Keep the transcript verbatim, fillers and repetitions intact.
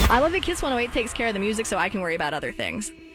I love that Kiss one oh eight takes care of the music so I can worry about other things.